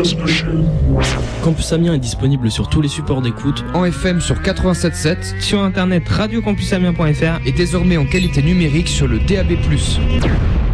casse ma chaîne. Campus Amiens est disponible sur tous les supports d'écoute. En FM sur 87.7, sur internet radiocampusamiens.fr et désormais en qualité numérique sur le DAB+.